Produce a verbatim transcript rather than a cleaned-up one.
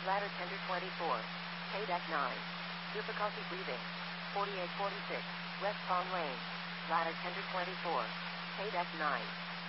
Ladder tender twenty-four. K deck nine. Difficulty breathing. forty-eight forty-six. West Palm Lane. Ladder tender twenty-four. K deck nine.